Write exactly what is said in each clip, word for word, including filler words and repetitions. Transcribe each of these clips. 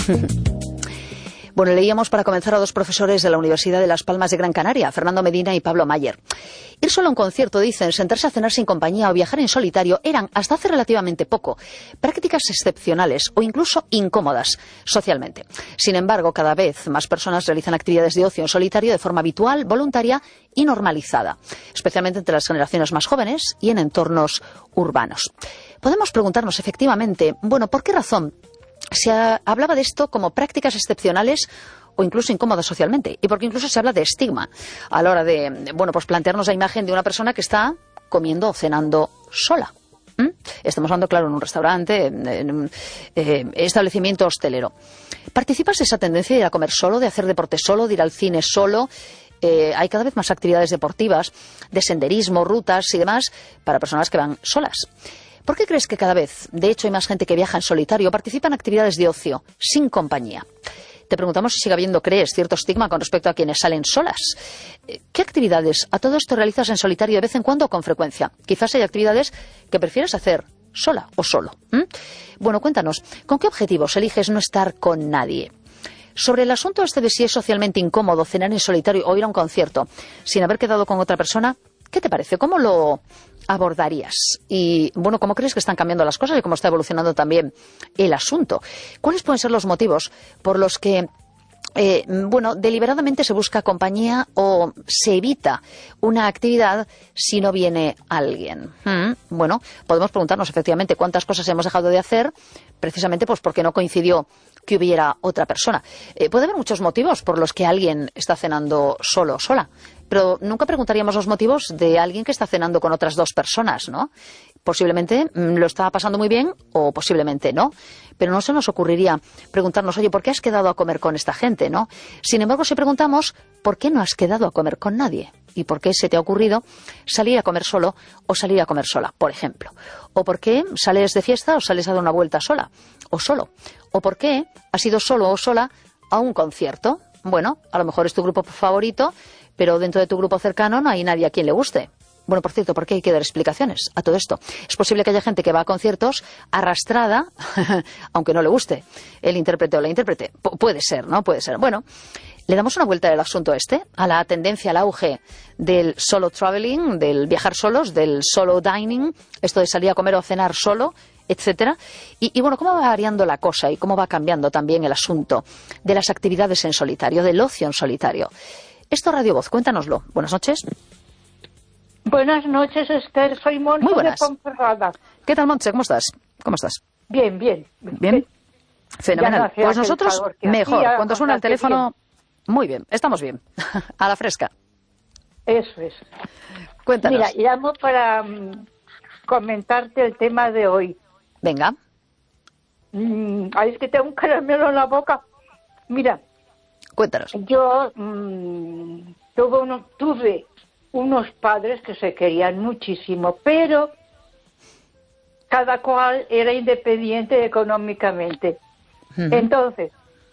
Bueno, leíamos para comenzar a dos profesores de la Universidad de Las Palmas de Gran Canaria, Fernando Medina y Pablo Mayer. Ir solo a un concierto, dicen, sentarse a cenar sin compañía o viajar en solitario eran, hasta hace relativamente poco, prácticas excepcionales o incluso incómodas socialmente. Sin embargo, cada vez más personas realizan actividades de ocio en solitario de forma habitual, voluntaria y normalizada, especialmente entre las generaciones más jóvenes y en entornos urbanos. Podemos preguntarnos, efectivamente, bueno, ¿por qué razón se hablaba de esto como prácticas excepcionales o incluso incómodas socialmente? Y porque incluso se habla de estigma a la hora de, bueno, pues plantearnos la imagen de una persona que está comiendo o cenando sola. ¿Mm? Estamos hablando, claro, en un restaurante, en un eh, establecimiento hostelero. ¿Participas de esa tendencia de ir a comer solo, de hacer deporte solo, de ir al cine solo? Eh, hay cada vez más actividades deportivas, de senderismo, rutas y demás para personas que van solas. ¿Por qué crees que cada vez, de hecho, hay más gente que viaja en solitario, participa en actividades de ocio, sin compañía? Te preguntamos si sigue habiendo, crees, cierto estigma con respecto a quienes salen solas. ¿Qué actividades a todo esto realizas en solitario de vez en cuando o con frecuencia? Quizás hay actividades que prefieres hacer sola o solo. ¿Mm? Bueno, cuéntanos, ¿con qué objetivos eliges no estar con nadie? Sobre el asunto este de si es socialmente incómodo cenar en solitario o ir a un concierto sin haber quedado con otra persona, ¿qué te parece? ¿Cómo lo abordarías? Y, bueno, ¿cómo crees que están cambiando las cosas y cómo está evolucionando también el asunto? ¿Cuáles pueden ser los motivos por los que, eh, bueno, deliberadamente se busca compañía o se evita una actividad si no viene alguien? ¿Mm? Bueno, podemos preguntarnos efectivamente cuántas cosas hemos dejado de hacer precisamente pues porque no coincidió que hubiera otra persona. Eh, puede haber muchos motivos por los que alguien está cenando solo o sola, pero nunca preguntaríamos los motivos de alguien que está cenando con otras dos personas, ¿no? Posiblemente mmm, lo está pasando muy bien o posiblemente no, pero no se nos ocurriría preguntarnos, oye, ¿por qué has quedado a comer con esta gente, no? Sin embargo, si preguntamos, ¿por qué no has quedado a comer con nadie? ¿Y por qué se te ha ocurrido salir a comer solo o salir a comer sola, por ejemplo? ¿O por qué sales de fiesta o sales a dar una vuelta sola o solo? ¿O por qué has ido solo o sola a un concierto? Bueno, a lo mejor es tu grupo favorito, pero dentro de tu grupo cercano no hay nadie a quien le guste. Bueno, por cierto, ¿por qué hay que dar explicaciones a todo esto? Es posible que haya gente que va a conciertos arrastrada, aunque no le guste el intérprete o la intérprete. P- puede ser, ¿no? Puede ser. Bueno, le damos una vuelta al asunto este, a la tendencia, al auge del solo traveling, del viajar solos, del solo dining, esto de salir a comer o cenar solo, etcétera. Y, y bueno, ¿cómo va variando la cosa y cómo va cambiando también el asunto de las actividades en solitario, del ocio en solitario? Esto Radio Voz, cuéntanoslo. Buenas noches. Buenas noches, Esther. Soy Monse de Ponferrada. ¿Qué tal, Monse? ¿Cómo estás? ¿Cómo estás? Bien, bien. ¿Bien? Fenomenal. No pues nosotros mejor. Cuando suena el teléfono, bien. Muy bien. Estamos bien. A la fresca. Eso es. Cuéntanos. Mira, llamo para um, comentarte el tema de hoy. Venga. Mm, ay, es que tengo un caramelo en la boca. Mira. Cuéntanos. Yo mmm, tuve, uno, tuve unos padres que se querían muchísimo, pero cada cual era independiente económicamente. Uh-huh. Entonces,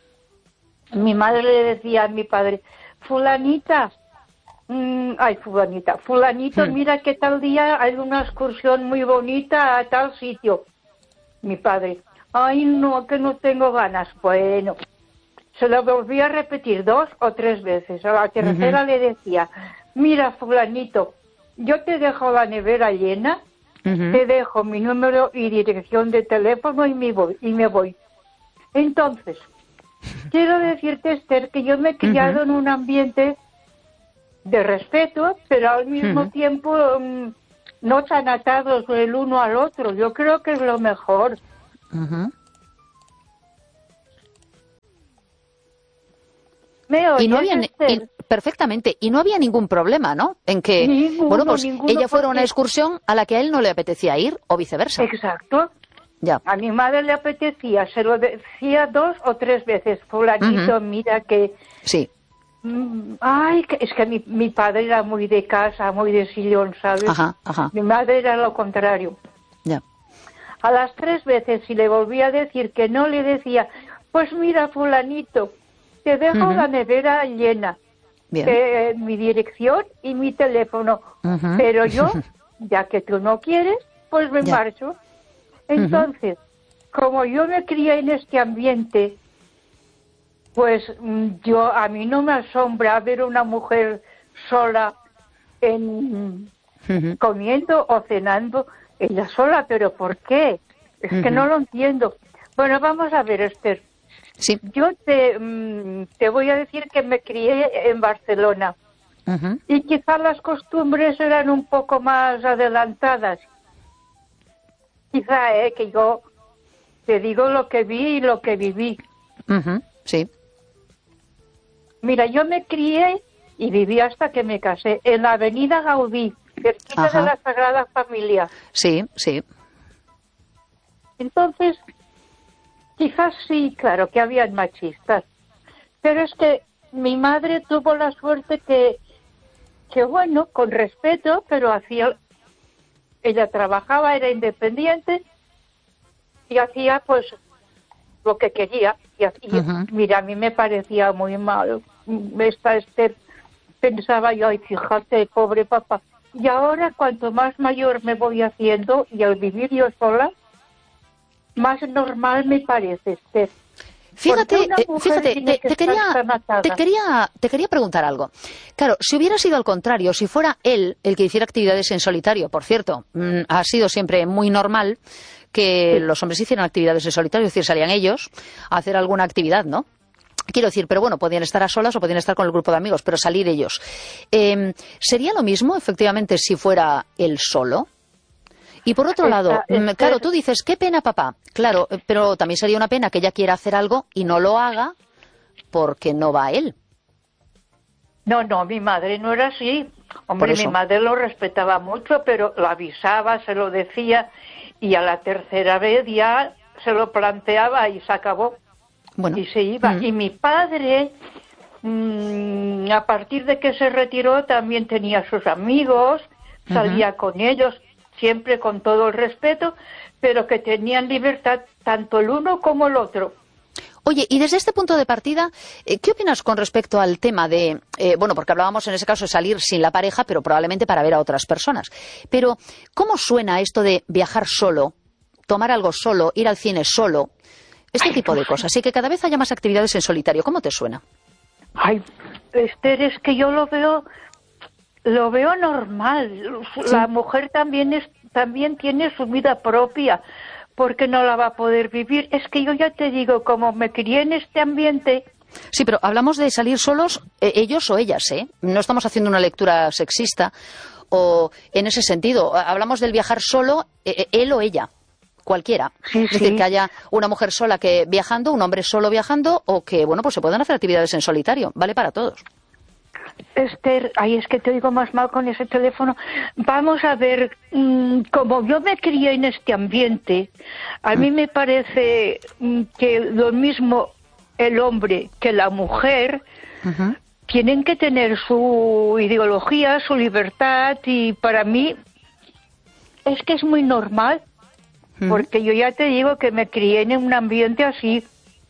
mi madre le decía a mi padre, fulanita, mmm, ay, fulanita, fulanito, uh-huh. mira que tal día hay una excursión muy bonita a tal sitio. Mi padre, ay, no, que no tengo ganas. Bueno, se lo volví a repetir dos o tres veces. A la tercera uh-huh. le decía, mira, fulanito, yo te dejo la nevera llena, uh-huh. te dejo mi número y dirección de teléfono y me voy. Y me voy. Entonces, quiero decirte, Esther, que yo me he criado uh-huh. en un ambiente de respeto, pero al mismo uh-huh. tiempo um, no tan atados el uno al otro. Yo creo que es lo mejor. Uh-huh. ¿Me oyes, y no había, Esther? y, perfectamente, y no había ningún problema, ¿no? En que, ninguno, bueno, pues ninguno, ella fuera a una porque... excursión a la que a él no le apetecía ir, o viceversa. Exacto. Ya. A mi madre le apetecía, se lo decía dos o tres veces, fulanito, uh-huh. mira que... Sí. Mm, ay, que, es que mi, mi padre era muy de casa, muy de sillón, ¿sabes? Ajá, ajá. Mi madre era lo contrario. Ya. A las tres veces, si le volvía a decir que no, le decía, pues mira, fulanito, te dejo uh-huh. la nevera llena, eh, mi dirección y mi teléfono, uh-huh. pero yo, ya que tú no quieres, pues me yeah. marcho. Entonces, uh-huh. como yo me crié en este ambiente, Pues yo, a mí no me asombra ver una mujer sola en, uh-huh. comiendo o cenando, ella sola, pero ¿por qué? Es uh-huh. que no lo entiendo. Bueno, vamos a ver, Esther. Sí. Yo te, te voy a decir que me crié en Barcelona uh-huh. y quizás las costumbres eran un poco más adelantadas. Quizá, eh, que yo te digo lo que vi y lo que viví. Uh-huh. Sí. Mira, yo me crié y viví hasta que me casé en la avenida Gaudí, cerquita Ajá. de la Sagrada Familia. Sí, sí. Entonces, quizás sí, claro, que habían machistas. Pero es que mi madre tuvo la suerte que, que bueno, con respeto, pero hacía, ella trabajaba, era independiente y hacía pues lo que quería. Y, y uh-huh. mira, a mí me parecía muy mal. Esta Esther, pensaba yo, ay, fíjate, pobre papá. Y ahora, cuanto más mayor me voy haciendo, y al vivir yo sola, más normal me parece, Esther. Fíjate, eh, fíjate, te, te, quería, te, quería, te quería preguntar algo. Claro, si hubiera sido al contrario, si fuera él el que hiciera actividades en solitario, por cierto, mmm, ha sido siempre muy normal que sí. los hombres hicieran actividades en solitario, es decir, salían ellos a hacer alguna actividad, ¿no? Quiero decir, pero bueno, podían estar a solas o podían estar con el grupo de amigos, pero salir ellos. Eh, ¿Sería lo mismo, efectivamente, si fuera él solo? Y por otro lado, esta, esta... claro, tú dices, qué pena, papá. Claro, pero también sería una pena que ella quiera hacer algo y no lo haga porque no va él. No, no, mi madre no era así. Hombre, mi madre lo respetaba mucho, pero lo avisaba, se lo decía, y a la tercera vez ya se lo planteaba y se acabó. Bueno. Y se iba. Mm. Y mi padre, mmm, a partir de que se retiró, también tenía sus amigos, salía uh-huh. con ellos, siempre con todo el respeto, pero que tenían libertad tanto el uno como el otro. Oye, y desde este punto de partida, ¿qué opinas con respecto al tema de, eh, bueno, porque hablábamos en ese caso de salir sin la pareja, pero probablemente para ver a otras personas? Pero, ¿cómo suena esto de viajar solo, tomar algo solo, ir al cine solo, este Ay, tipo de cosas? Y que cada vez haya más actividades en solitario. ¿Cómo te suena? Ay, Esther, es que yo lo veo, lo veo normal. ¿Sí? La mujer también es, también tiene su vida propia. Porque no la va a poder vivir. Es que yo ya te digo, como me crié en este ambiente... Sí, pero hablamos de salir solos, eh, ellos o ellas, ¿eh? No estamos haciendo una lectura sexista o en ese sentido. Hablamos del viajar solo, eh, él o ella, cualquiera. Sí, es sí. decir, que haya una mujer sola que viajando, un hombre solo viajando, o que, bueno, pues se puedan hacer actividades en solitario. Vale para todos. Esther, ay, es que te oigo más mal con ese teléfono. Vamos a ver, mmm, como yo me crié en este ambiente, a mí me parece mmm, que lo mismo el hombre que la mujer uh-huh. tienen que tener su ideología, su libertad, y para mí es que es muy normal, uh-huh. porque yo ya te digo que me crié en un ambiente así.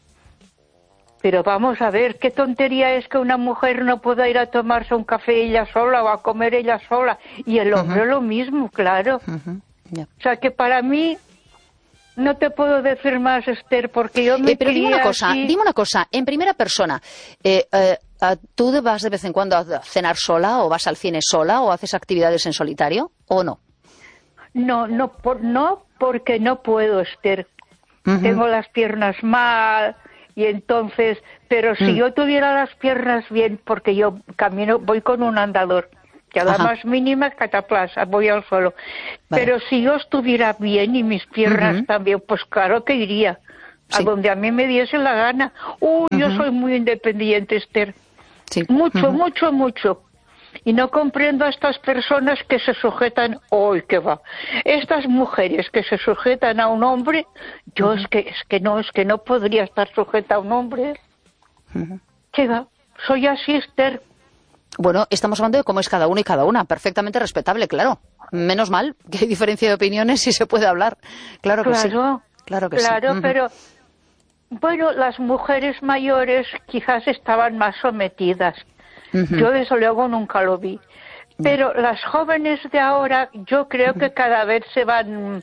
Pero vamos a ver, qué tontería es que una mujer no pueda ir a tomarse un café ella sola o a comer ella sola. Y el hombre uh-huh. lo mismo, claro. Uh-huh. Yeah. O sea que para mí, no te puedo decir más, Esther, porque yo me eh, Pero dime una cosa, así... dime una cosa, en primera persona, eh, eh, ¿tú vas de vez en cuando a cenar sola o vas al cine sola o haces actividades en solitario o no? No, no, por, no porque no puedo, Esther. Uh-huh. Tengo las piernas mal... Y entonces, pero si mm. yo tuviera las piernas bien, porque yo camino, voy con un andador, que a la Ajá. más mínima cataplasa, voy al suelo. Vale. Pero si yo estuviera bien y mis piernas uh-huh. también, pues claro que iría, sí. a donde a mí me diese la gana. Uy, uh-huh. yo soy muy independiente, Esther. Sí. Mucho, uh-huh. mucho, mucho. Y no comprendo a estas personas que se sujetan, hoy que va, estas mujeres que se sujetan a un hombre, yo uh-huh. es que es que no, es que no podría estar sujeta a un hombre. Uh-huh. ¿Qué va? Soy así, Esther. Bueno, estamos hablando de cómo es cada uno y cada una, perfectamente respetable, claro. Menos mal que hay diferencia de opiniones y se puede hablar. Claro que claro, sí. Claro que claro, sí. Uh-huh. pero bueno, las mujeres mayores quizás estaban más sometidas. Uh-huh. Yo desde luego nunca lo vi. Pero uh-huh. las jóvenes de ahora yo creo uh-huh. que cada vez se van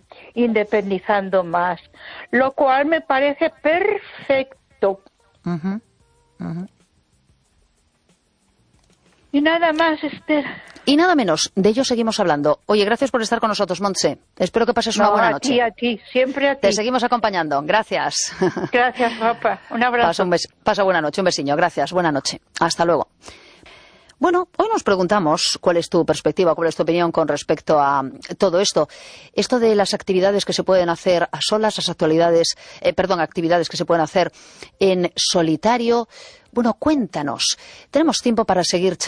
independizando más, lo cual me parece perfecto. Uh-huh. Uh-huh. Y nada más, Esther. Y nada menos, de ello seguimos hablando. Oye, gracias por estar con nosotros, Montse. Espero que pases una no, buena a noche. ti, a ti, siempre a ti. Te seguimos acompañando. Gracias. Gracias, papá. Un abrazo. Pasa, un bes- pasa buena noche, un besiño. Gracias, buena noche. Hasta luego. Bueno, hoy nos preguntamos cuál es tu perspectiva, cuál es tu opinión con respecto a todo esto. Esto de las actividades que se pueden hacer a solas, las actualidades, eh, perdón, actividades que se pueden hacer en solitario. Bueno, cuéntanos. Tenemos tiempo para seguir charlando.